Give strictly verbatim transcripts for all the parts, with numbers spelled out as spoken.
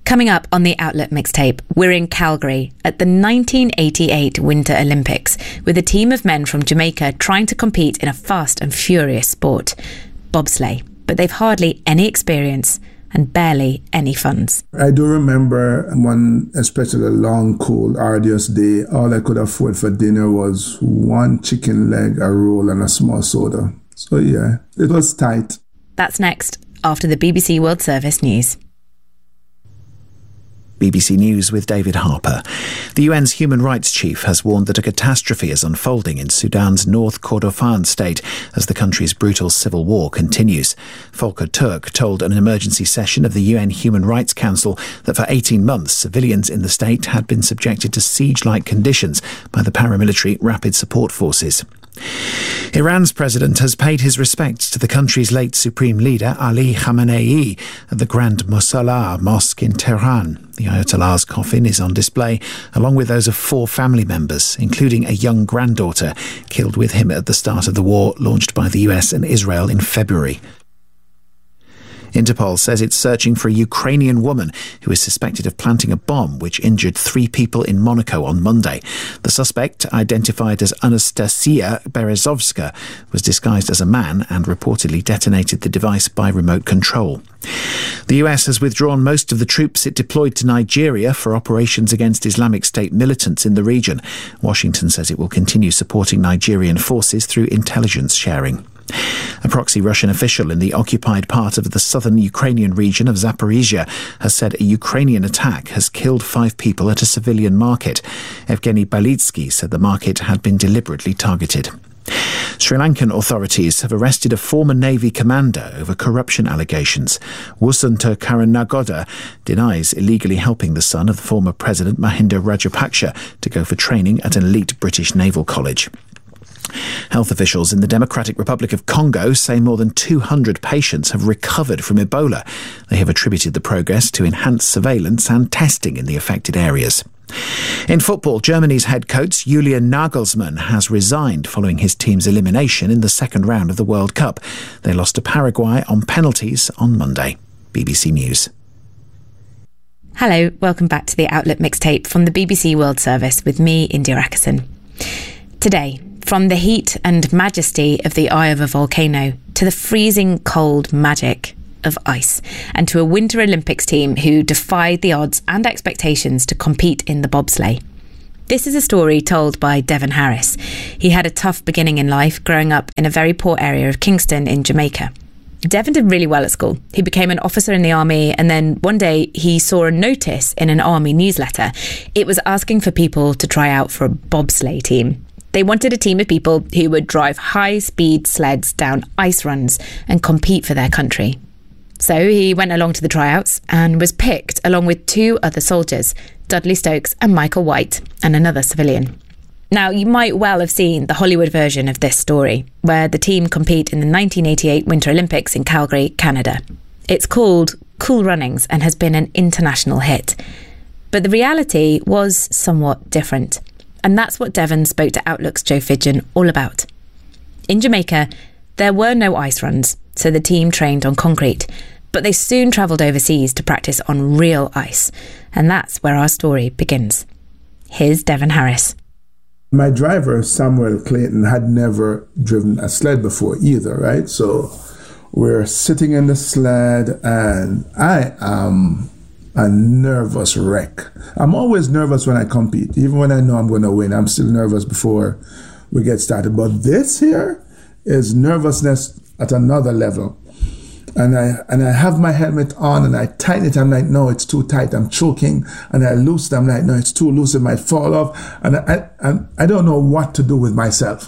Coming up on the Outlook Mixtape, we're in Calgary at the nineteen eighty-eight Winter Olympics with a team of men from Jamaica trying to compete in a fast and furious sport, bobsleigh. But they've hardly any experience and barely any funds. I do remember one especially long, cold, arduous day. All I could afford for dinner was one chicken leg, a roll and a small soda. So yeah, it was tight. That's next, after the B B C World Service News. B B C News with David Harper. The U N's human rights chief has warned that a catastrophe is unfolding in Sudan's North Kordofan state as the country's brutal civil war continues. Volker Turk told an emergency session of the U N Human Rights Council that for eighteen months civilians in the state had been subjected to siege-like conditions by the paramilitary Rapid Support Forces. Iran's president has paid his respects to the country's late supreme leader Ali Khamenei at the Grand Mosalla Mosque in Tehran. The Ayatollah's coffin is on display, along with those of four family members, including a young granddaughter killed with him at the start of the war launched by the U S and Israel in February. Interpol says it's searching for a Ukrainian woman who is suspected of planting a bomb which injured three people in Monaco on Monday. The suspect, identified as Anastasia Berezovska, was disguised as a man and reportedly detonated the device by remote control. The U S has withdrawn most of the troops it deployed to Nigeria for operations against Islamic State militants in the region. Washington says it will continue supporting Nigerian forces through intelligence sharing. A proxy Russian official in the occupied part of the southern Ukrainian region of Zaporizhia has said a Ukrainian attack has killed five people at a civilian market. Evgeny Balitsky said the market had been deliberately targeted. Sri Lankan authorities have arrested a former Navy commander over corruption allegations. Wusanta Karanagoda denies illegally helping the son of the former President Mahinda Rajapaksa to go for training at an elite British naval college. Health officials in the Democratic Republic of Congo say more than two hundred patients have recovered from Ebola. They have attributed the progress to enhanced surveillance and testing in the affected areas. In football, Germany's head coach Julian Nagelsmann has resigned following his team's elimination in the second round of the World Cup. They lost to Paraguay on penalties on Monday. B B C News. Hello, welcome back to the Outlook Mixtape from the B B C World Service with me, India Rakison. Today, from the heat and majesty of the eye of a volcano to the freezing cold magic of ice, and to a Winter Olympics team who defied the odds and expectations to compete in the bobsleigh. This is a story told by Devon Harris. He had a tough beginning in life, growing up in a very poor area of Kingston in Jamaica. Devon did really well at school. He became an officer in the army, and then one day he saw a notice in an army newsletter. It was asking for people to try out for a bobsleigh team. They wanted a team of people who would drive high-speed sleds down ice runs and compete for their country. So he went along to the tryouts and was picked along with two other soldiers, Dudley Stokes and Michael White, and another civilian. Now, you might well have seen the Hollywood version of this story, where the team compete in the nineteen eighty-eight Winter Olympics in Calgary, Canada. It's called Cool Runnings and has been an international hit. But the reality was somewhat different. And that's what Devon spoke to Outlook's Joe Fidgen all about. In Jamaica, there were no ice runs, so the team trained on concrete. But they soon travelled overseas to practice on real ice. And that's where our story begins. Here's Devon Harris. My driver, Samuel Clayton, had never driven a sled before either, right? So we're sitting in the sled and I am a nervous wreck. I'm always nervous when I compete. Even when I know I'm going to win, I'm still nervous before we get started. But this here is nervousness at another level. And I and I have my helmet on and I tighten it. I'm like, no, it's too tight. I'm choking. And I loosen it. I'm like, no, it's too loose. It might fall off. And I, I, I don't know what to do with myself.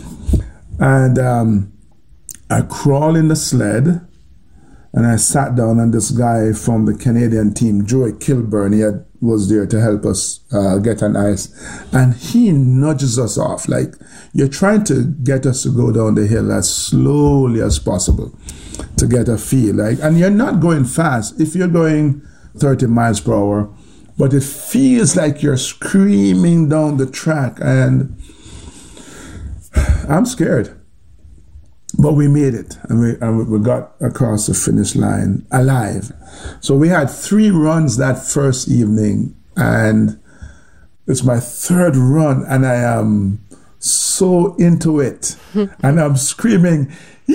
And um, I crawl in the sled. And I sat down, and this guy from the Canadian team, Joey Kilburn, he had, was there to help us uh, get on ice. And he nudges us off, like, you're trying to get us to go down the hill as slowly as possible to get a feel. Like, and you're not going fast. If you're going thirty miles per hour, but it feels like you're screaming down the track. And I'm scared. But we made it, and we, and we got across the finish line alive. So we had three runs that first evening, and it's my third run, and I am so into it. And I'm screaming,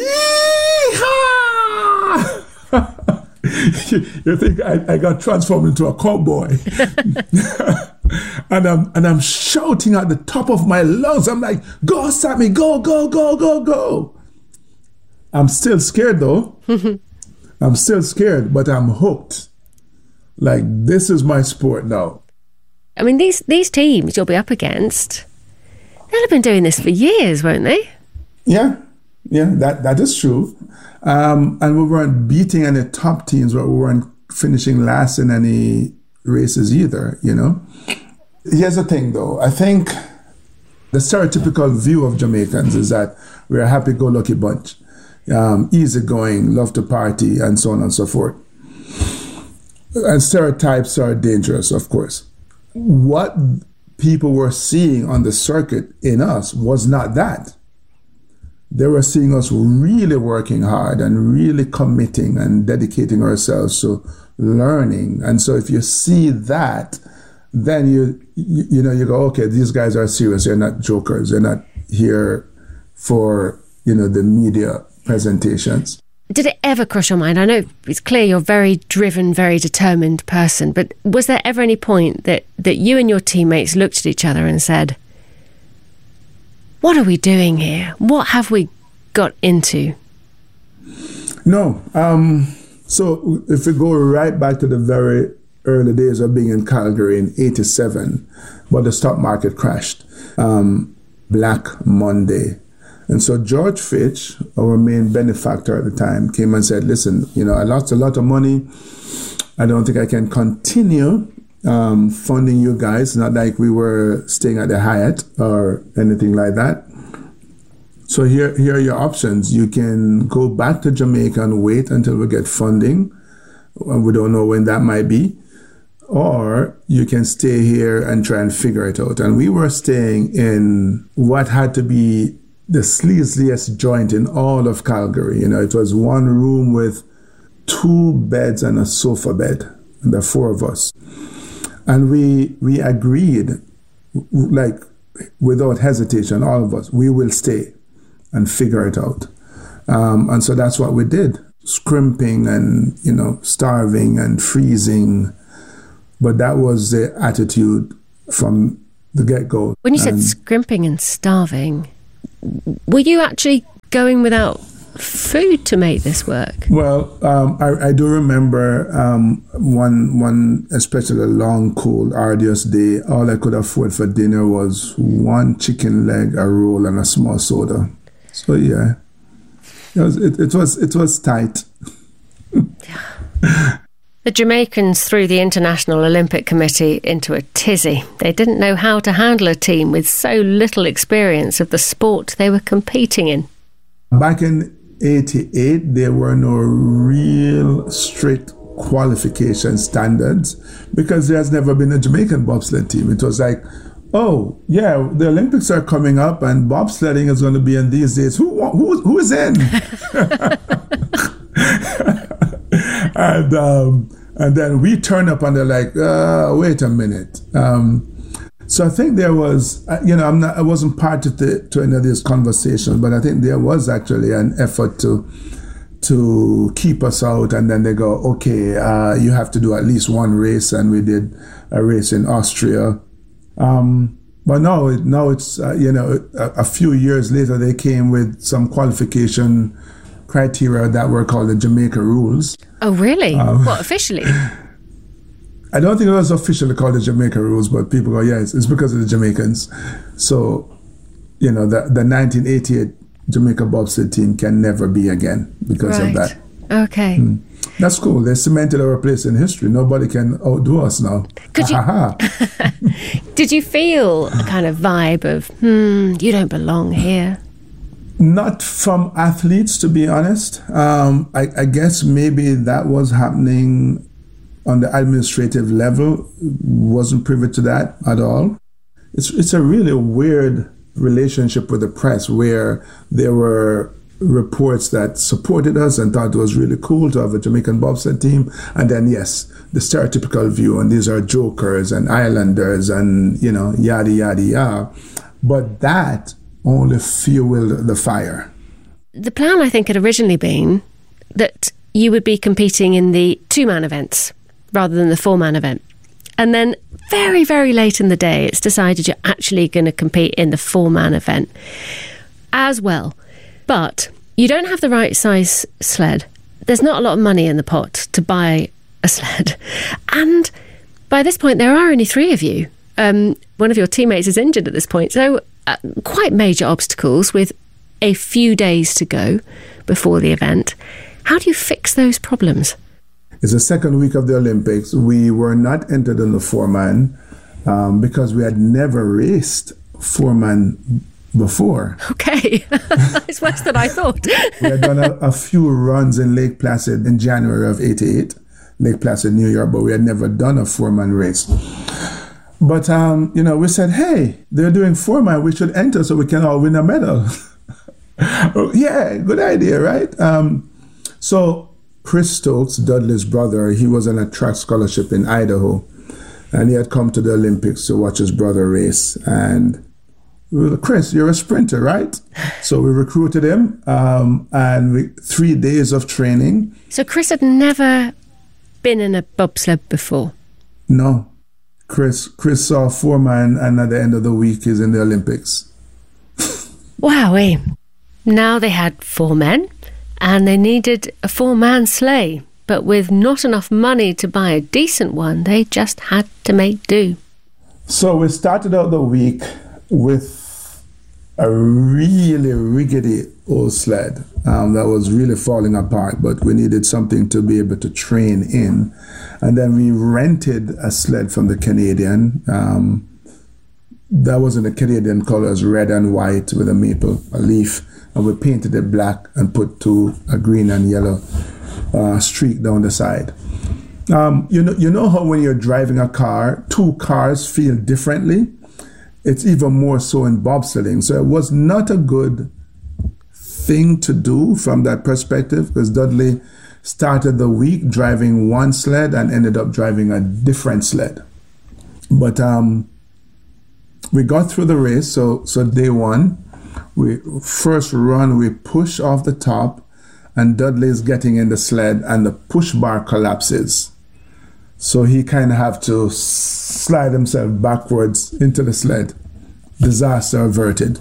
yee-haw! you, you think I, I got transformed into a cowboy. and, I'm, and I'm shouting at the top of my lungs. I'm like, go, Sammy, go, go, go, go, go. I'm still scared, though. I'm still scared, but I'm hooked. Like, this is my sport now. I mean, these these teams you'll be up against, they'll have been doing this for years, won't they? Yeah, yeah, that, that is true. Um, and we weren't beating any top teams, but we weren't finishing last in any races either, you know? Here's the thing, though. I think the stereotypical view of Jamaicans is that we're a happy-go-lucky bunch. Um, easygoing, love to party, and so on and so forth. And stereotypes are dangerous, of course. What people were seeing on the circuit in us was not that. They were seeing us really working hard and really committing and dedicating ourselves to learning. And so if you see that, then you, you, you know, you go, okay, these guys are serious. They're not jokers. They're not here for, you know, the media presentations. Did it ever cross your mind? I know it's clear you're a very driven, very determined person, but was there ever any point that, that you and your teammates looked at each other and said, what are we doing here? What have we got into? No. Um, so if we go right back to the very early days of being in Calgary in eighty-seven, but the stock market crashed, um, Black Monday. And so George Fitch, our main benefactor at the time, came and said, listen, you know, I lost a lot of money. I don't think I can continue um, funding you guys. Not like we were staying at the Hyatt or anything like that. So here, here are your options. You can go back to Jamaica and wait until we get funding. We don't know when that might be. Or you can stay here and try and figure it out. And we were staying in what had to be the sleaziest joint in all of Calgary. You know, it was one room with two beds and a sofa bed, and the four of us. And we we agreed, like, without hesitation, all of us, we will stay and figure it out. Um, and so that's what we did, scrimping and, you know, starving and freezing. But that was the attitude from the get-go. When you said and, scrimping and starving, were you actually going without food to make this work? Well, um, I, I do remember um, one, one especially long, cold, arduous day. All I could afford for dinner was one chicken leg, a roll, and a small soda. So yeah, it was it, it was it was tight. The Jamaicans threw the International Olympic Committee into a tizzy. They didn't know how to handle a team with so little experience of the sport they were competing in. Back in eighty-eight, there were no real strict qualification standards because there's never been a Jamaican bobsled team. It was like, oh, yeah, the Olympics are coming up and bobsledding is going to be in these days. Who, who, who is in? and um, and then we turn up and they're like, uh, wait a minute. Um, so I think there was, you know, I'm not, I wasn't part of the, to any of these conversations, but I think there was actually an effort to to keep us out. And then they go, okay, uh, you have to do at least one race. And we did a race in Austria. Um, but now, now it's, uh, you know, a, a few years later, they came with some qualification criteria that were called the Jamaica rules. Oh, really? Um, what, officially? I don't think it was officially called the Jamaica rules, but people go, yeah, it's, it's because of the Jamaicans. So, you know, the, the nineteen eighty-eight Jamaica bobsled team can never be again because right. of that. Okay. Mm. That's cool. They cemented our place in history. Nobody can outdo us now. Could you, did you feel a kind of vibe of, hmm, you don't belong here? Not from athletes, to be honest. Um, I, I guess maybe that was happening on the administrative level. Wasn't privy to that at all. It's it's a really weird relationship with the press where there were reports that supported us and thought it was really cool to have a Jamaican bobsled team. And then, yes, the stereotypical view, and these are jokers and islanders and, you know, yada, yada, yada. But that only fueled the fire. The plan, I think, had originally been that you would be competing in the two-man events rather than the four-man event. And then very, very late in the day, it's decided you're actually going to compete in the four-man event as well. But you don't have the right size sled. There's not a lot of money in the pot to buy a sled. And by this point, there are only three of you. Um, one of your teammates is injured at this point. So uh, quite major obstacles with a few days to go before the event. How do you fix those problems? It's the second week of the Olympics. We were not entered in the four-man um, because we had never raced four-man before. Okay. It's worse than I thought. We had done a, a few runs in Lake Placid in January of eighty-eight, Lake Placid, New York, but we had never done a four-man race. But, um, you know, we said, hey, they're doing four-man, we should enter so we can all win a medal. Yeah, good idea, right? Um, so Chris Stokes, Dudley's brother, he was on a track scholarship in Idaho, and he had come to the Olympics to watch his brother race. And we were, Chris, you're a sprinter, right? So we recruited him, um, and we, three days of training. So Chris had never been in a bobsled before? No. Chris Chris saw four-man, and at the end of the week, he's in the Olympics. Wowee. Now they had four men, and they needed a four-man sleigh. But with not enough money to buy a decent one, they just had to make do. So we started out the week with a really rickety old sled um, that was really falling apart, but we needed something to be able to train in. And then we rented a sled from the Canadian. Um, that was in the Canadian colors, red and white with a maple a leaf. And we painted it black and put two, a green and yellow uh, streak down the side. Um, you know, you know how when you're driving a car, two cars feel differently? It's even more so in bobsledding. So it was not a good thing to do from that perspective, because Dudley started the week driving one sled and ended up driving a different sled. But um, we got through the race. So, so day one, we first run, we push off the top, and Dudley is getting in the sled, and the push bar collapses. So he kind of have to slide himself backwards into the sled. Disaster averted.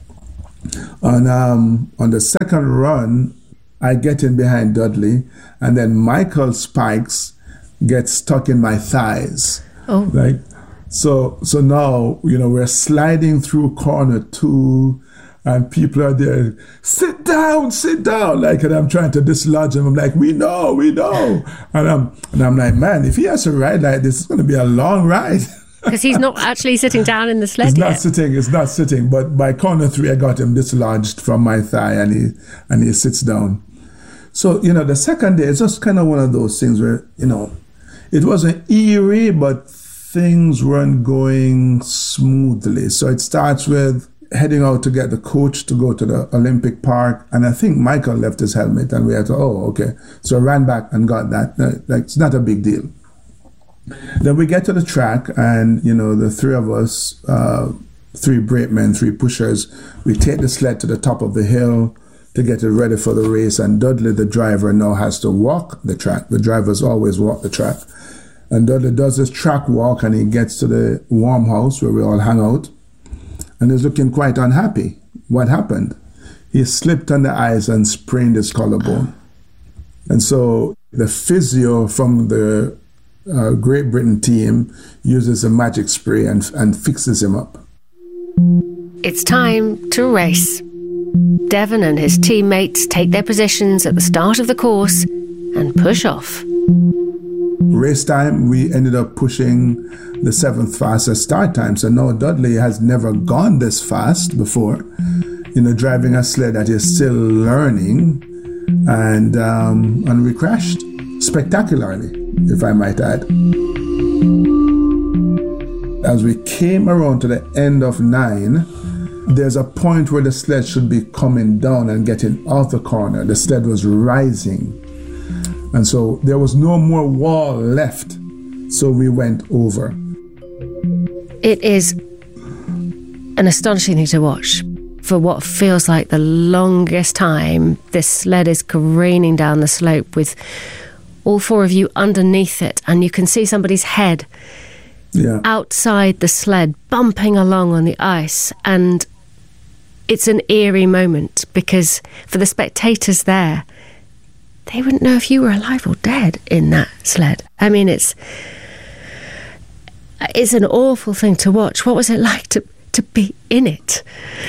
On um, on the second run, I get in behind Dudley, and then Michael Spikes gets stuck in my thighs. Oh, like so. So now you know we're sliding through corner two. And people are there, sit down, sit down. Like, and I'm trying to dislodge him. I'm like, we know, we know. And I'm, and I'm like, man, if he has to ride like this, it's going to be a long ride. Because he's not actually sitting down in the sled It's yet. not sitting, it's not sitting. But by corner three, I got him dislodged from my thigh, and he and he sits down. So, you know, the second day, it's just kind of one of those things where, you know, it wasn't eerie, but things weren't going smoothly. So it starts with heading out to get the coach to go to the Olympic Park. And I think Michael left his helmet, and we had to, oh, okay. So I ran back and got that. Like, it's not a big deal. Then we get to the track, and, you know, the three of us, uh, three brakemen, three pushers, we take the sled to the top of the hill to get it ready for the race. And Dudley, the driver, now has to walk the track. The drivers always walk the track. And Dudley does this track walk, and he gets to the warm house where we all hang out. And he's looking quite unhappy. What happened? He slipped on the ice and sprained his collarbone. And so the physio from the uh, Great Britain team uses a magic spray and, and fixes him up. It's time to race. Devon and his teammates take their positions at the start of the course and push off. Race time, we ended up pushing the seventh fastest start time. So now Dudley has never gone this fast before, you know, driving a sled that is still learning. And um, and we crashed spectacularly, if I might add. As we came around to the end of nine, there's a point where the sled should be coming down and getting off the corner. The sled was rising. And so there was no more wall left. So we went over. It is an astonishing thing to watch. For what feels like the longest time, this sled is careening down the slope with all four of you underneath it, and you can see somebody's head yeah. outside the sled bumping along on the ice. And it's an eerie moment because for the spectators there, they wouldn't know if you were alive or dead in that sled. I mean, it's it's an awful thing to watch. What was it like to, to be in it?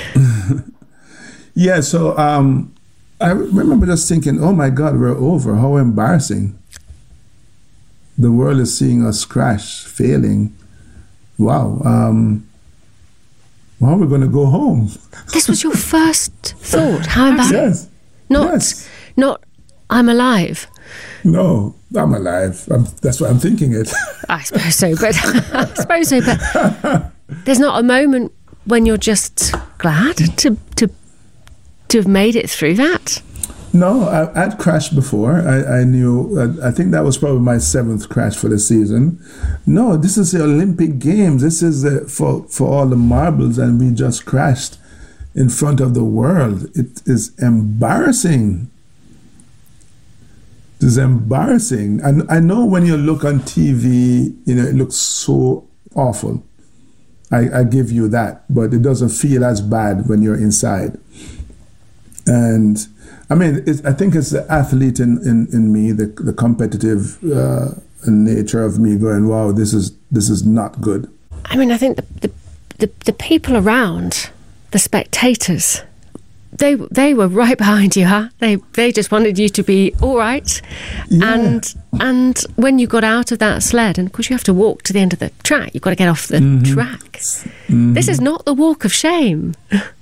yeah, so um, I remember just thinking, oh my God, we're over. How embarrassing. The world is seeing us crash, failing. Wow. Um, how are we going to go home? This was your first thought. How embarrassing. Yes. Not, yes. not, I'm alive. No, I'm alive. I'm, that's what I'm thinking it. I suppose so, but I suppose so, but there's not a moment when you're just glad to to to have made it through that. No, I, I'd crashed before. I, I knew. I, I think that was probably my seventh crash for the season. No, this is the Olympic Games. This is the, for for all the marbles, and we just crashed in front of the world. It is embarrassing. It is embarrassing. And I know when you look on T V, you know, it looks so awful. I, I give you that, but it doesn't feel as bad when you're inside. And I mean, it's, I think it's the athlete in, in, in me, the, the competitive uh, nature of me going, wow, this is this is not good. I mean, I think the the, the, the people around, the spectators, They they were right behind you, huh? They they just wanted you to be all right. Yeah. And and when you got out of that sled, and of course you have to walk to the end of the track, you've got to get off the mm-hmm. track. Mm-hmm. This is not the walk of shame.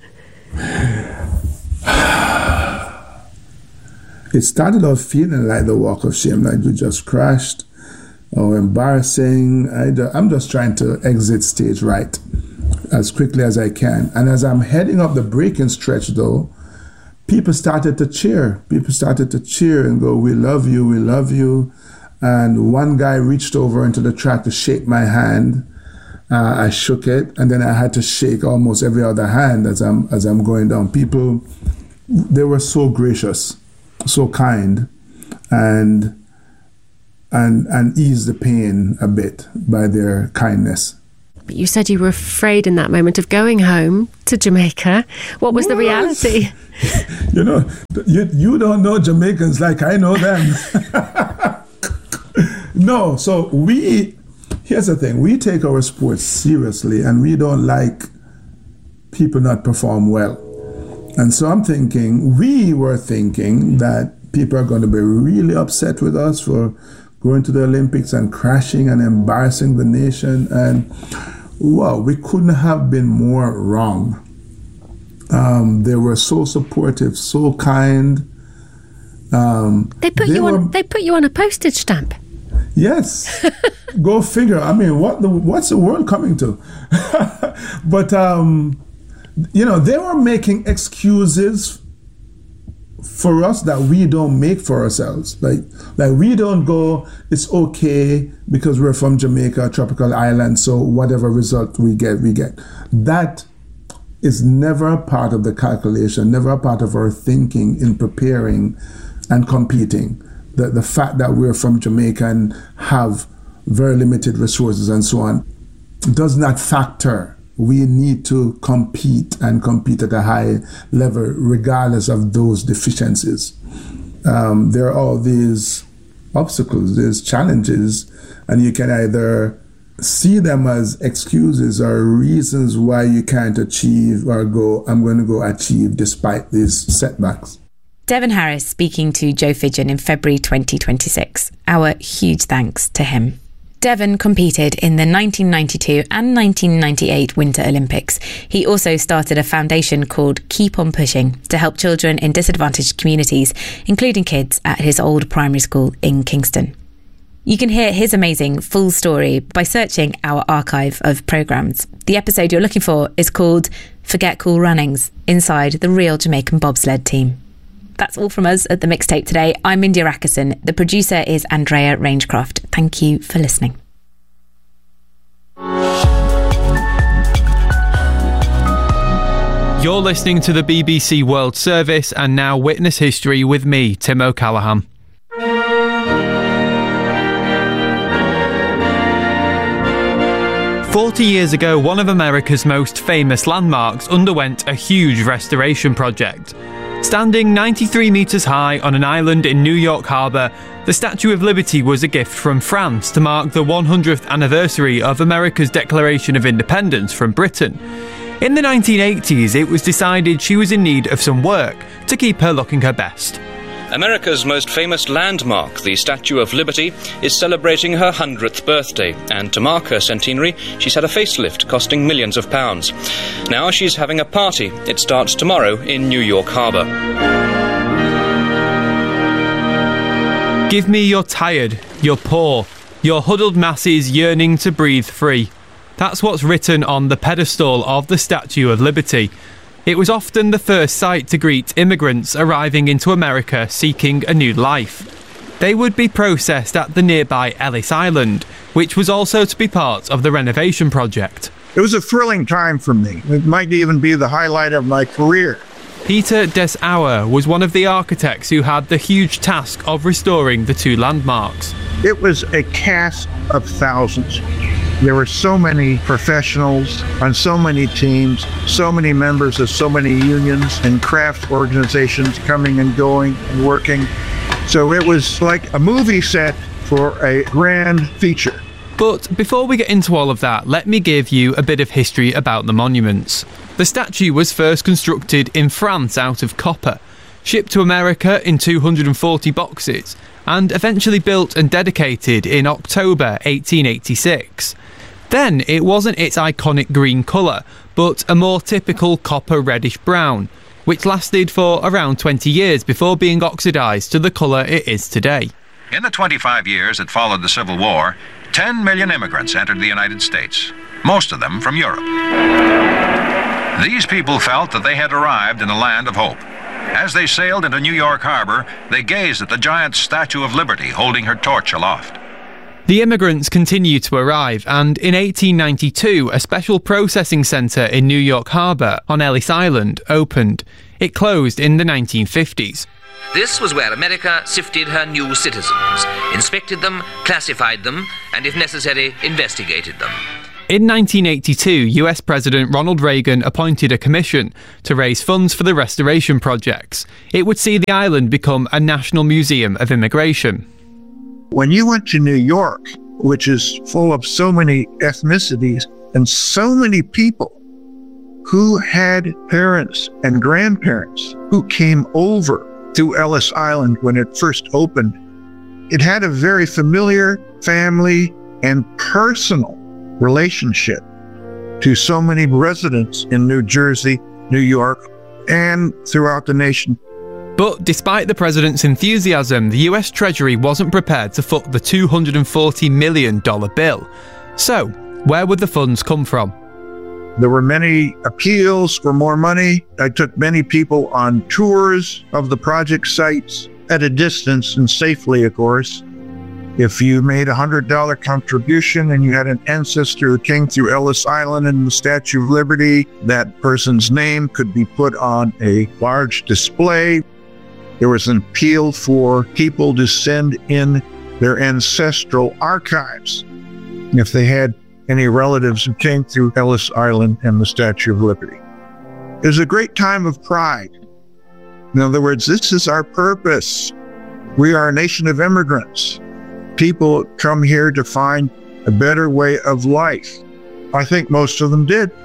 It started off feeling like the walk of shame, like you just crashed. Oh, embarrassing. I do, I'm just trying to exit stage right as quickly as I can. And as I'm heading up the braking stretch, though, people started to cheer. People started to cheer and go, we love you, we love you. And one guy reached over into the track to shake my hand. Uh, I shook it, and then I had to shake almost every other hand as I'm as I'm going down. People, they were so gracious, so kind, and and and eased the pain a bit by their kindness. But you said you were afraid in that moment of going home to Jamaica. What was what? the reality? You know, you you don't know Jamaicans like I know them. No, so we, here's the thing, we take our sports seriously, and we don't like people not perform well. And so I'm thinking, we were thinking that people are going to be really upset with us for going to the Olympics and crashing and embarrassing the nation. And wow, we couldn't have been more wrong. Um, they were so supportive, so kind. Um, they put they you were, on. They put you on a postage stamp. Yes, go figure. I mean, what the what's the world coming to? But um, you know, they were making excuses for us that we don't make for ourselves. Like, like we don't go, it's okay because we're from Jamaica, a tropical island, so whatever result we get, we get. That is never a part of the calculation, never a part of our thinking in preparing and competing. The, the fact that we're from Jamaica and have very limited resources and so on does not factor. We need to compete and compete at a high level regardless of those deficiencies. Um, there are all these obstacles, there's challenges, and you can either see them as excuses or reasons why you can't achieve or go, I'm going to go achieve despite these setbacks. Devon Harris speaking to Joe Fidgen in February twenty twenty-six. Our huge thanks to him. Devon competed in the nineteen ninety-two and nineteen ninety-eight Winter Olympics. He also started a foundation called Keep On Pushing to help children in disadvantaged communities, including kids at his old primary school in Kingston. You can hear his amazing full story by searching our archive of programmes. The episode you're looking for is called Forget Cool Runnings, Inside the Real Jamaican Bobsled Team. That's all from us at The Mixtape today. I'm India Rackerson. The producer is Andrea Rangecroft. Thank you for listening. You're listening to the B B C World Service and now Witness History with me, Tim O'Callaghan. Forty years ago, one of America's most famous landmarks underwent a huge restoration project. Standing ninety-three metres high on an island in New York Harbour, the Statue of Liberty was a gift from France to mark the one hundredth anniversary of America's Declaration of Independence from Britain. In the nineteen eighties, it was decided she was in need of some work to keep her looking her best. America's most famous landmark, the Statue of Liberty, is celebrating her hundredth birthday, and to mark her centenary, she's had a facelift costing millions of pounds. Now she's having a party. It starts tomorrow in New York Harbour. Give me your tired, your poor, your huddled masses yearning to breathe free. That's what's written on the pedestal of the Statue of Liberty. It was often the first sight to greet immigrants arriving into America seeking a new life. They would be processed at the nearby Ellis Island, which was also to be part of the renovation project. It was a thrilling time for me. It might even be the highlight of my career. Peter Des Auer was one of the architects who had the huge task of restoring the two landmarks. It was a cast of thousands. There were so many professionals on so many teams, so many members of so many unions and craft organizations coming and going and working. So it was like a movie set for a grand feature. But before we get into all of that, let me give you a bit of history about the monuments. The statue was first constructed in France out of copper, shipped to America in two hundred forty boxes, and eventually built and dedicated in October eighteen eighty-six. Then it wasn't its iconic green colour, but a more typical copper reddish brown, which lasted for around twenty years before being oxidised to the colour it is today. In the twenty-five years that followed the Civil War, ten million immigrants entered the United States, most of them from Europe. These people felt that they had arrived in a land of hope. As they sailed into New York Harbor, they gazed at the giant Statue of Liberty holding her torch aloft. The immigrants continued to arrive, and in eighteen ninety-two, a special processing centre in New York Harbour on Ellis Island opened. It closed in the nineteen fifties. This was where America sifted her new citizens, inspected them, classified them, and if necessary, investigated them. In nineteen eighty-two, U S President Ronald Reagan appointed a commission to raise funds for the restoration projects. It would see the island become a National Museum of Immigration. When you went to New York, which is full of so many ethnicities and so many people who had parents and grandparents who came over to Ellis Island when it first opened, it had a very familiar family and personal relationship to so many residents in New Jersey, New York, and throughout the nation. But despite the president's enthusiasm, the U S Treasury wasn't prepared to foot the two hundred forty million dollars bill. So, where would the funds come from? There were many appeals for more money. I took many people on tours of the project sites at a distance and safely, of course. If you made a one hundred dollars contribution and you had an ancestor who came through Ellis Island and the Statue of Liberty, that person's name could be put on a large display. There was an appeal for people to send in their ancestral archives if they had any relatives who came through Ellis Island and the Statue of Liberty. It was a great time of pride. In other words, this is our purpose. We are a nation of immigrants. People come here to find a better way of life. I think most of them did.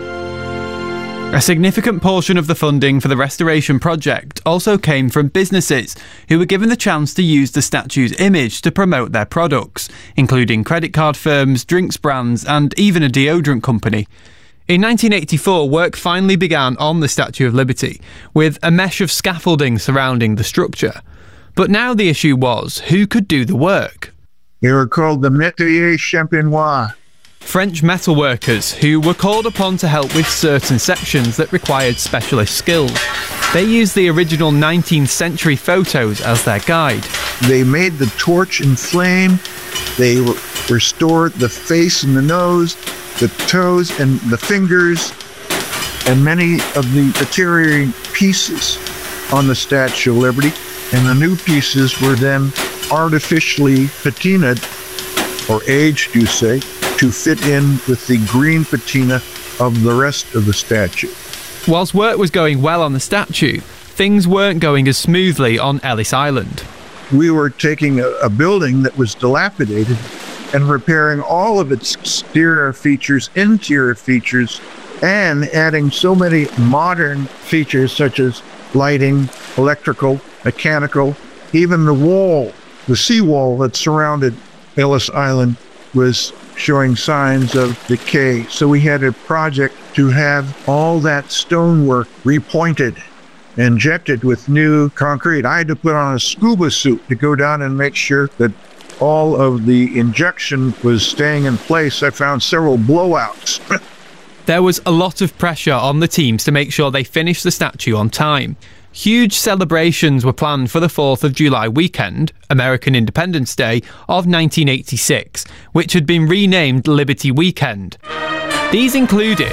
A significant portion of the funding for the restoration project also came from businesses who were given the chance to use the statue's image to promote their products, including credit card firms, drinks brands, and even a deodorant company. In nineteen eighty-four, work finally began on the Statue of Liberty, with a mesh of scaffolding surrounding the structure. But now the issue was, who could do the work? They were called the métiers champenois. French metalworkers who were called upon to help with certain sections that required specialist skills. They used the original nineteenth century photos as their guide. They made the torch inflame. They re- restored the face and the nose, the toes and the fingers, and many of the deteriorating pieces on the Statue of Liberty. And the new pieces were then artificially patinaed, or aged, you say, to fit in with the green patina of the rest of the statue. Whilst work was going well on the statue, things weren't going as smoothly on Ellis Island. We were taking a, a building that was dilapidated and repairing all of its exterior features, interior features, and adding so many modern features such as lighting, electrical, mechanical, even the wall, the seawall that surrounded Ellis Island was showing signs of decay. So we had a project to have all that stonework repointed, injected with new concrete. I had to put on a scuba suit to go down and make sure that all of the injection was staying in place. I found several blowouts. There was a lot of pressure on the teams to make sure they finished the statue on time. Huge celebrations were planned for the fourth of July weekend, American Independence Day, of nineteen eighty-six, which had been renamed Liberty Weekend. These included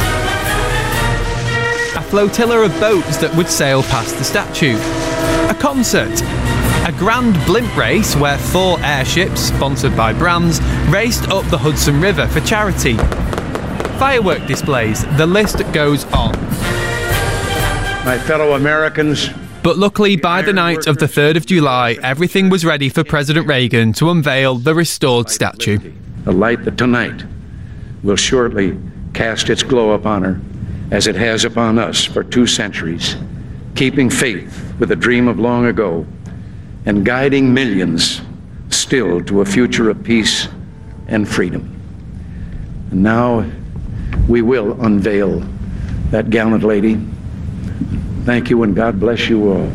a flotilla of boats that would sail past the statue, a concert, a grand blimp race where four airships, sponsored by brands, raced up the Hudson River for charity, firework displays, the list goes on. My fellow Americans. But luckily, by the night of the third of July, everything was ready for President Reagan to unveil the restored statue. A light that tonight will shortly cast its glow upon her, as it has upon us for two centuries, keeping faith with a dream of long ago, and guiding millions still to a future of peace and freedom. And now we will unveil that gallant lady. Thank you, and God bless you all.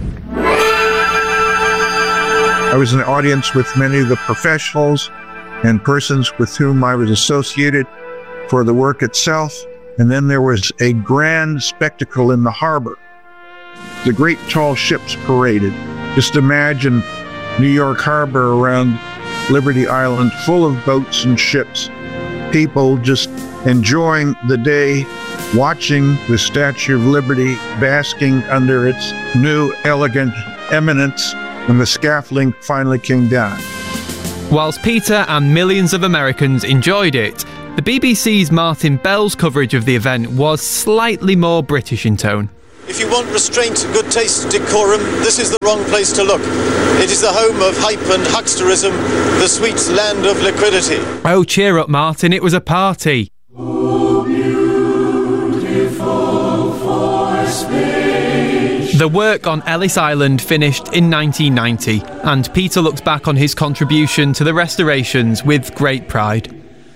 I was in the audience with many of the professionals and persons with whom I was associated for the work itself. And then there was a grand spectacle in the harbor. The great tall ships paraded. Just imagine New York Harbor around Liberty Island full of boats and ships. People just enjoying the day, watching the Statue of Liberty basking under its new elegant eminence when the scaffolding finally came down. Whilst Peter and millions of Americans enjoyed it, the B B C's Martin Bell's coverage of the event was slightly more British in tone. If you want restraint, good taste, decorum, this is the wrong place to look. It is the home of hype and hucksterism, the sweet land of liquidity. Oh, cheer up, Martin, it was a party. Oh, beautiful for space. The work on Ellis Island finished in nineteen ninety, and Peter looks back on his contribution to the restorations with great pride.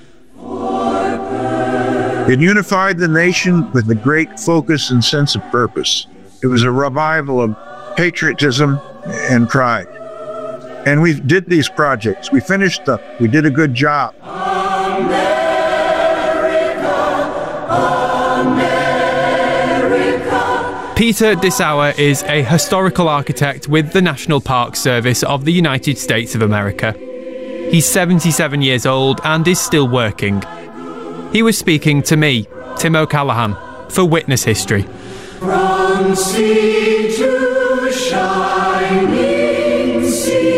It unified the nation with a great focus and sense of purpose. It was a revival of patriotism and pride. And we did these projects. We finished them. We did a good job. America, America. Peter Dessauer is a historical architect with the National Park Service of the United States of America. He's seventy-seven years old and is still working. He was speaking to me, Tim O'Callaghan, for Witness History. From sea to shining sea.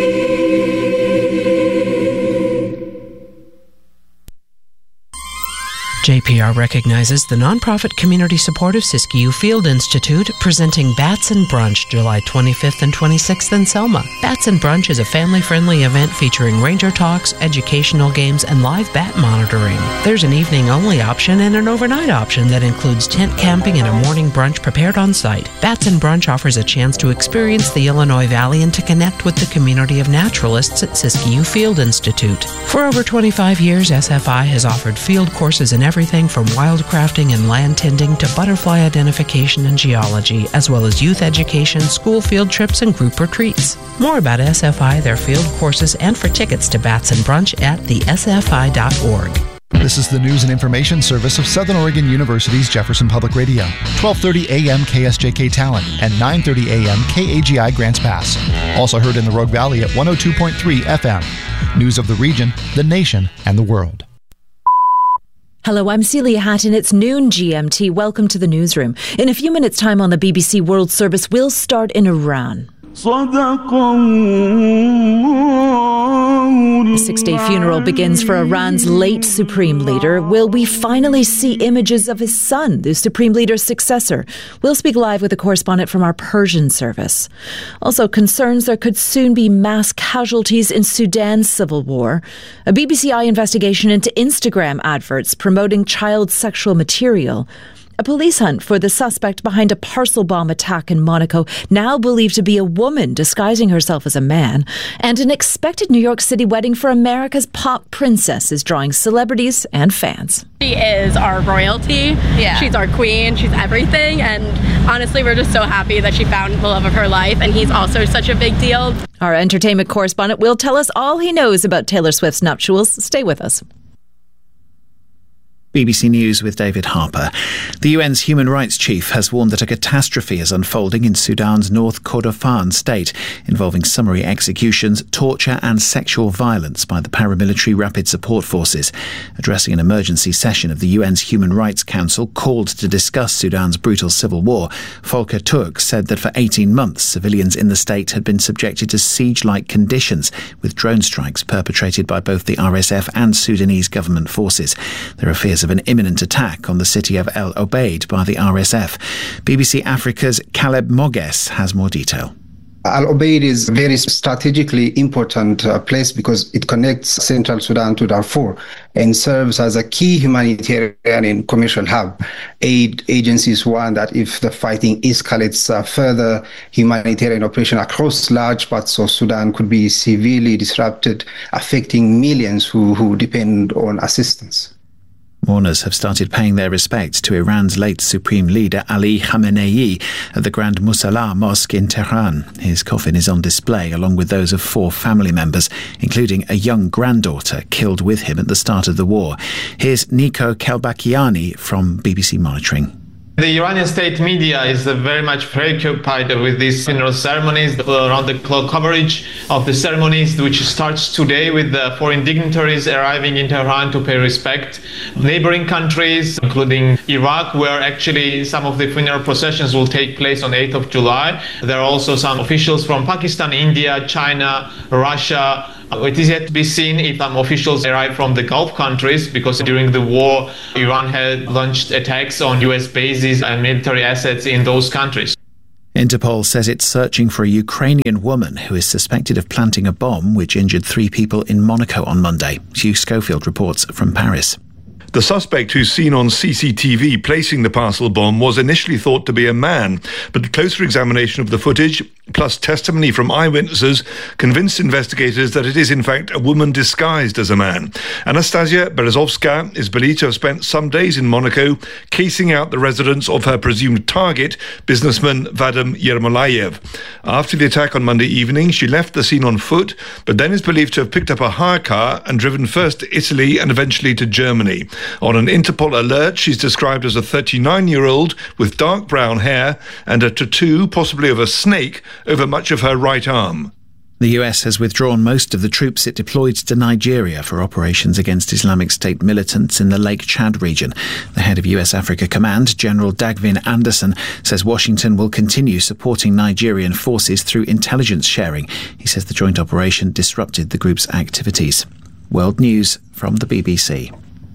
J P R recognizes the nonprofit community support of Siskiyou Field Institute, presenting Bats and Brunch July twenty-fifth and twenty-sixth in Selma. Bats and Brunch is a family-friendly event featuring ranger talks, educational games, and live bat monitoring. There's an evening-only option and an overnight option that includes tent camping and a morning brunch prepared on site. Bats and Brunch offers a chance to experience the Illinois Valley and to connect with the community of naturalists at Siskiyou Field Institute. For over twenty-five years, S F I has offered field courses in every everything from wildcrafting and land tending to butterfly identification and geology, as well as youth education, school field trips, and group retreats. More about S F I, their field courses, and for tickets to Bats and Brunch at the s f i dot org. This is the news and information service of Southern Oregon University's Jefferson Public Radio. twelve thirty a.m. K S J K Talon and nine thirty a.m. K A G I Grants Pass. Also heard in the Rogue Valley at one oh two point three F M. News of the region, the nation, and the world. Hello, I'm Celia Hatton. It's noon G M T. Welcome to the newsroom. In a few minutes' time on the B B C World Service, we'll start in Iran. The six-day funeral begins for Iran's late supreme leader. Will we finally see images of his son, the supreme leader's successor? We'll speak live with a correspondent from our Persian service. Also, concerns there could soon be mass casualties in Sudan's civil war. A B B C I investigation into Instagram adverts promoting child sexual material. A police hunt for the suspect behind a parcel bomb attack in Monaco, now believed to be a woman disguising herself as a man. And an expected New York City wedding for America's pop princess is drawing celebrities and fans. She is our royalty. Yeah. She's our queen. She's everything. And honestly, we're just so happy that she found the love of her life. And he's also such a big deal. Our entertainment correspondent will tell us all he knows about Taylor Swift's nuptials. Stay with us. B B C News with David Harper. The U N's human rights chief has warned that a catastrophe is unfolding in Sudan's North Kordofan state, involving summary executions, torture and sexual violence by the paramilitary Rapid Support Forces. Addressing an emergency session of the U N's Human Rights Council called to discuss Sudan's brutal civil war, Volker Turk said that for eighteen months, civilians in the state had been subjected to siege-like conditions, with drone strikes perpetrated by both the R S F and Sudanese government forces. There are fears of an imminent attack on the city of El Obeid by the R S F. B B C Africa's Caleb Moges has more detail. Al Obeid is a very strategically important uh, place because it connects central Sudan to Darfur and serves as a key humanitarian and commercial hub. Aid agencies warn that if the fighting escalates uh, further, humanitarian operation across large parts of Sudan could be severely disrupted, affecting millions who, who depend on assistance. Mourners have started paying their respects to Iran's late supreme leader Ali Khamenei at the Grand Musalla Mosque in Tehran. His coffin is on display along with those of four family members, including a young granddaughter killed with him at the start of the war. Here's Nico Kelbakiani from B B C Monitoring. The Iranian state media is very much preoccupied with these funeral ceremonies, around-the-clock coverage of the ceremonies, which starts today with the foreign dignitaries arriving in Tehran to pay respect. Neighboring countries, including Iraq, where actually some of the funeral processions will take place on the eighth of July. There are also some officials from Pakistan, India, China, Russia. It is yet to be seen if some officials arrive from the Gulf countries, because during the war, Iran had launched attacks on U S bases and military assets in those countries. Interpol says it's searching for a Ukrainian woman who is suspected of planting a bomb which injured three people in Monaco on Monday. Hugh Schofield reports from Paris. The suspect, who's seen on C C T V placing the parcel bomb, was initially thought to be a man, but closer examination of the footage, plus testimony from eyewitnesses, convinced investigators that it is in fact a woman disguised as a man. Anastasia Berezovska is believed to have spent some days in Monaco casing out the residence of her presumed target, businessman Vadim Yermolayev. After the attack on Monday evening, she left the scene on foot, but then is believed to have picked up a hire car and driven first to Italy and eventually to Germany. On an Interpol alert, she's described as a thirty-nine-year-old with dark brown hair and a tattoo, possibly of a snake, over much of her right arm. The U S has withdrawn most of the troops it deployed to Nigeria for operations against Islamic State militants in the Lake Chad region. The head of U S Africa Command, General Dagvin Anderson, says Washington will continue supporting Nigerian forces through intelligence sharing. He says the joint operation disrupted the group's activities. World News from the B B C.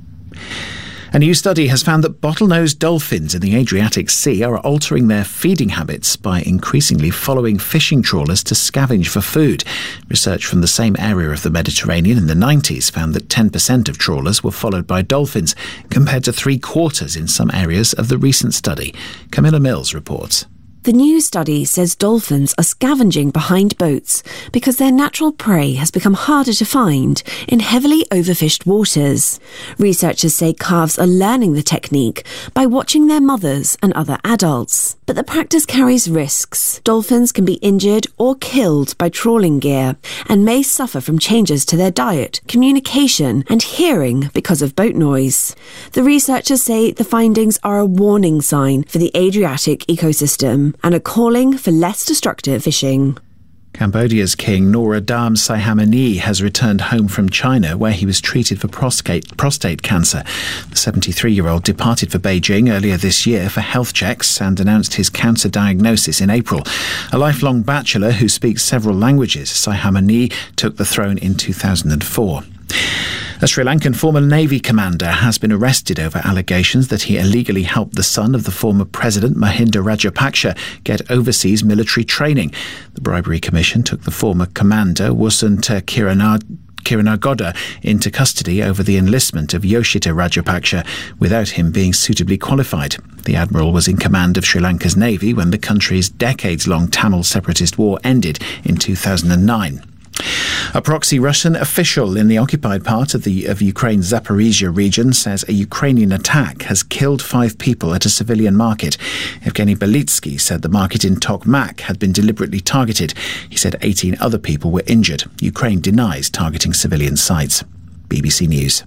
A new study has found that bottlenose dolphins in the Adriatic Sea are altering their feeding habits by increasingly following fishing trawlers to scavenge for food. Research from the same area of the Mediterranean in the nineties found that ten percent of trawlers were followed by dolphins, compared to three quarters in some areas of the recent study. Camilla Mills reports. The new study says dolphins are scavenging behind boats because their natural prey has become harder to find in heavily overfished waters. Researchers say calves are learning the technique by watching their mothers and other adults. But the practice carries risks. Dolphins can be injured or killed by trawling gear and may suffer from changes to their diet, communication and hearing because of boat noise. The researchers say the findings are a warning sign for the Adriatic ecosystem and are calling for less destructive fishing. Cambodia's king, Norodom Sihamoni, has returned home from China, where he was treated for prostate, prostate cancer. The seventy-three-year-old departed for Beijing earlier this year for health checks and announced his cancer diagnosis in April. A lifelong bachelor who speaks several languages, Sihamoni took the throne in two thousand four. A Sri Lankan former Navy commander has been arrested over allegations that he illegally helped the son of the former president, Mahinda Rajapaksa, get overseas military training. The Bribery Commission took the former commander, Wasanta Kiranad Kiranagoda, into custody over the enlistment of Yoshita Rajapaksa without him being suitably qualified. The admiral was in command of Sri Lanka's navy when the country's decades-long Tamil separatist war ended in two thousand nine. A proxy Russian official in the occupied part of the of Ukraine's Zaporizhia region says a Ukrainian attack has killed five people at a civilian market. Evgeny Belitsky said the market in Tokmak had been deliberately targeted. He said eighteen other people were injured. Ukraine denies targeting civilian sites. B B C News.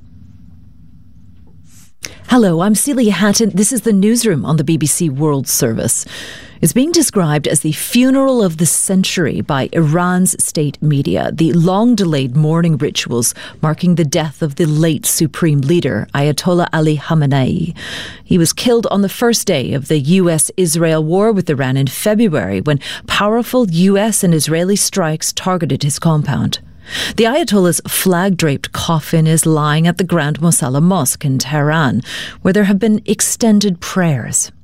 Hello, I'm Celia Hatton. This is the newsroom on the B B C World Service. It's being described as the funeral of the century by Iran's state media, the long-delayed mourning rituals marking the death of the late supreme leader, Ayatollah Ali Khamenei. He was killed on the first day of the U S Israel war with Iran in February when powerful U S and Israeli strikes targeted his compound. The Ayatollah's flag-draped coffin is lying at the Grand Mosalla Mosque in Tehran, where there have been extended prayers.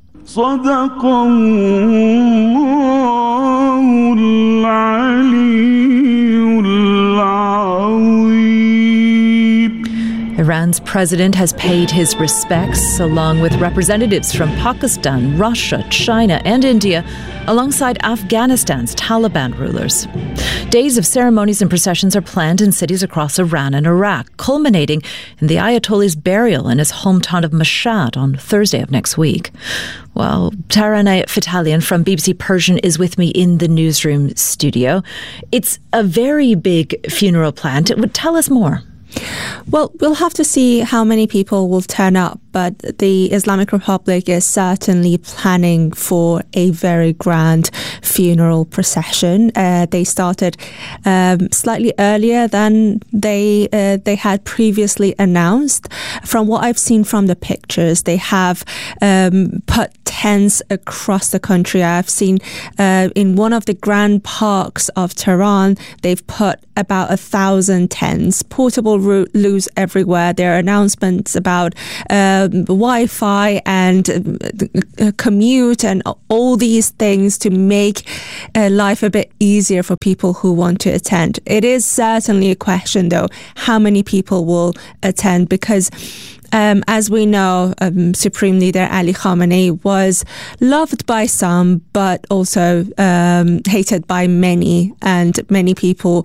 Iran's president has paid his respects, along with representatives from Pakistan, Russia, China and India, alongside Afghanistan's Taliban rulers. Days of ceremonies and processions are planned in cities across Iran and Iraq, culminating in the Ayatollah's burial in his hometown of Mashhad on Thursday of next week. Well, Taraneh Fatalian from B B C Persian is with me in the newsroom studio. It's a very big funeral planned. Tell us more. Well, we'll have to see how many people will turn up, but the Islamic Republic is certainly planning for a very grand funeral procession. Uh, they started um, slightly earlier than they uh, they had previously announced. From what I've seen from the pictures, they have um, put tents across the country. I've seen uh, in one of the grand parks of Tehran, they've put about a thousand tents, portable loos everywhere. There are announcements about um, Wi-Fi and uh, commute and all these things to make uh, life a bit easier for people who want to attend. It is certainly a question, though, how many people will attend, because Um, as we know, um, Supreme Leader Ali Khamenei was loved by some, but also um, hated by many, and many people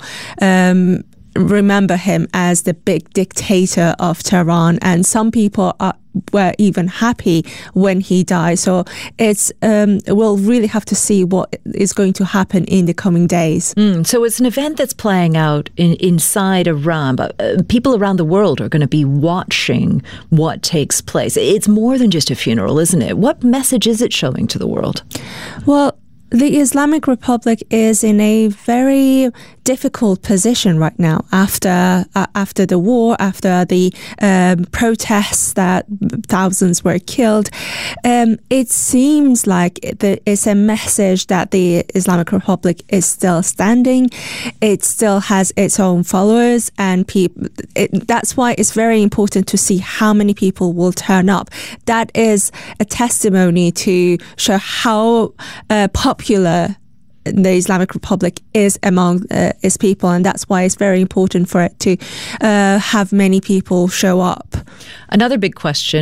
um, remember him as the big dictator of Tehran, and some people are, were even happy when he died. So it's um, we'll really have to see what is going to happen in the coming days. Mm, so it's an event that's playing out in, inside Iran, but uh, people around the world are going to be watching what takes place. It's more than just a funeral, isn't it? What message is it showing to the world? Well, the Islamic Republic is in a very difficult position right now after uh, after the war, after the um, protests that thousands were killed. Um, it seems like the, it's a message that the Islamic Republic is still standing. It still has its own followers, and people. It, that's why it's very important to see how many people will turn up. That is a testimony to show how uh, popular the Islamic Republic is among uh, its people, and that's why it's very important for it to uh, have many people show up. Another big question,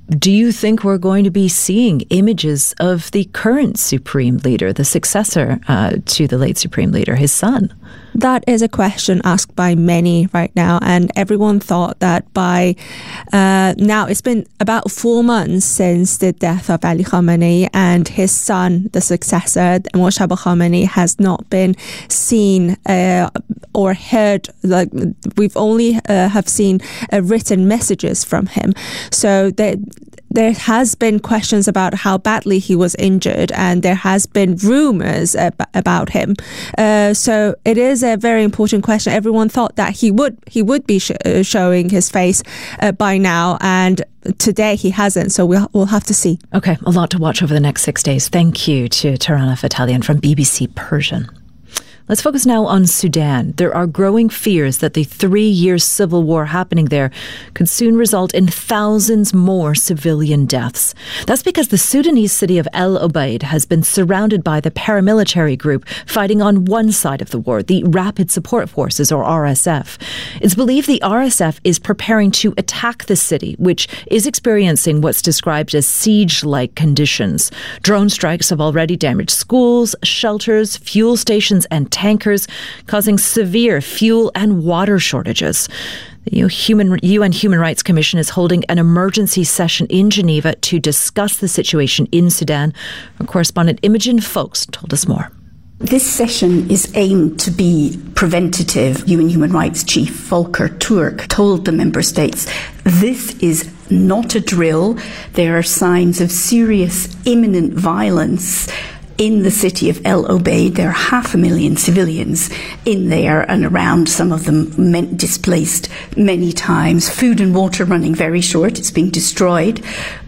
do you think we're going to be seeing images of the current Supreme Leader, the successor uh, to the late Supreme Leader, his son? That is a question asked by many right now, and everyone thought that by uh, now, it's been about four months since the death of Ali Khamenei, and his son, the successor, Moshtaba Khamenei, has not been seen uh, or heard. Like, we've only uh, have seen uh, written messages from him. So they There has been questions about how badly he was injured, and there has been rumors ab- about him. Uh, so it is a very important question. Everyone thought that he would he would be sh- uh, showing his face uh, by now, and today he hasn't. So we'll we'll have to see. Okay, a lot to watch over the next six days. Thank you to Tarana Fatalian from B B C Persian. Let's focus now on Sudan. There are growing fears that the three-year civil war happening there could soon result in thousands more civilian deaths. That's because the Sudanese city of El Obeid has been surrounded by the paramilitary group fighting on one side of the war, the Rapid Support Forces, or R S F. It's believed the R S F is preparing to attack the city, which is experiencing what's described as siege-like conditions. Drone strikes have already damaged schools, shelters, fuel stations, and tankers, causing severe fuel and water shortages. The U N Human Rights Commission is holding an emergency session in Geneva to discuss the situation in Sudan. Our correspondent Imogen Folks told us more. This session is aimed to be preventative. U N Human Rights Chief Volker Turk told the member states, this is not a drill. There are signs of serious imminent violence in the city of El Obeid. There are half a million civilians in there and around, some of them meant displaced many times. Food and water running very short. It's being destroyed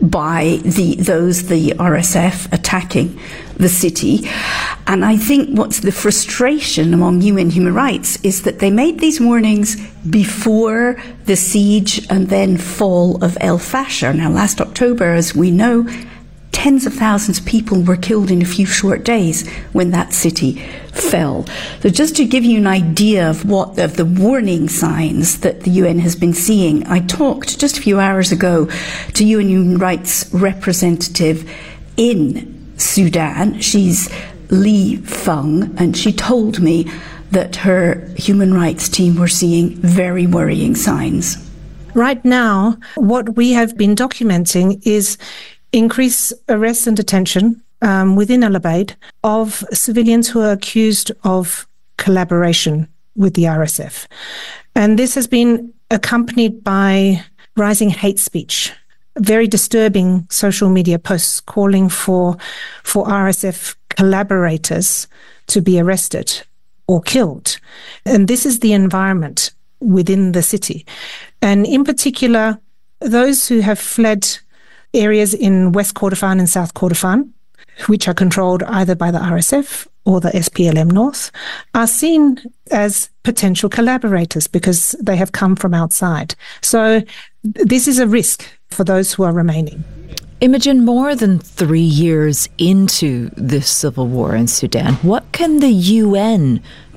by the those, the R S F, attacking the city. And I think what's the frustration among U N Human Rights is that they made these warnings before the siege and then fall of El Fasher. Now, last October, as we know, tens of thousands of people were killed in a few short days when that city fell. So just to give you an idea of what of the warning signs that the U N has been seeing, I talked just a few hours ago to U N Human Rights representative in Sudan. She's Li Feng, and she told me that her human rights team were seeing very worrying signs. Right now, what we have been documenting is increased arrest and detention um, within El Obeid of civilians who are accused of collaboration with the R S F. And this has been accompanied by rising hate speech, very disturbing social media posts calling for, for R S F collaborators to be arrested or killed. And this is the environment within the city. And in particular, those who have fled areas in West Kordofan and South Kordofan, which are controlled either by the R S F or the S P L M North, are seen as potential collaborators because they have come from outside. So this is a risk for those who are remaining. Imogen, more than three years into this civil war in Sudan, what can the U N